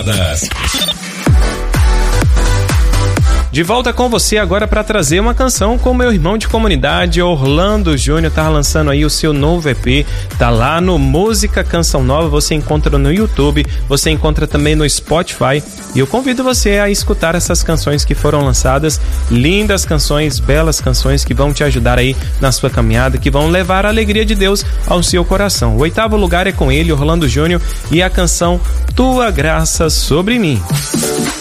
Conectadas. De volta com você agora para trazer uma canção com meu irmão de comunidade, Orlando Júnior. Tá lançando aí o seu novo EP, tá lá no Música Canção Nova, você encontra no YouTube, você encontra também no Spotify, e eu convido você a escutar essas canções que foram lançadas, lindas canções, belas canções que vão te ajudar aí na sua caminhada, que vão levar a alegria de Deus ao seu coração. O 8º lugar é com ele, Orlando Júnior, e a canção Tua Graça Sobre Mim.